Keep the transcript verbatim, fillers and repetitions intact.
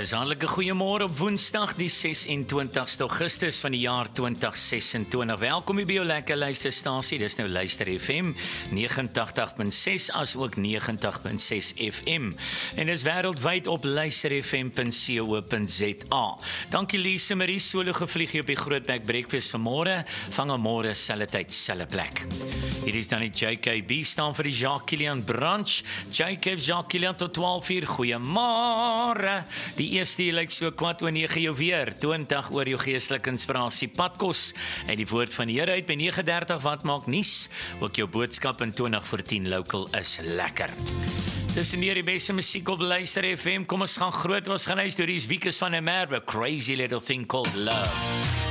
Dis hartlike goeiemôre op Woensdag die ses-en-twintigste Augustus van die jaar twintig ses-en-twintig. Welkom by jou lekker luisterstasie. Dis nou Luister F M nege agt punt ses as ook nege agt punt ses F M. En dis wêreldwyd op luister f m punt co punt za. Dankie Lise Marie solo gevlieg hier op die Grootbek Breakfast vanmôre. Vang môre selfde tyd, selfde plek. Hier is dan die J K B staan vir die Jacques Kilian Branch. J K Jacques Kilian tot twaalf uur. Goeiemôre. Die eerste hier lyk so kwart oor nege jou weer, twintig oor jou geestelike inspirasie padkos, en die woord van die Here uit by nege dertig wat maak nuus, ook jou boodskap in twintig voor tien local is lekker. Dis nie die beste musiek op Luister F M, kom ons gaan groot, ons gaan huis door die Wiekes van 'n Merwe, Crazy Little Thing Called Love.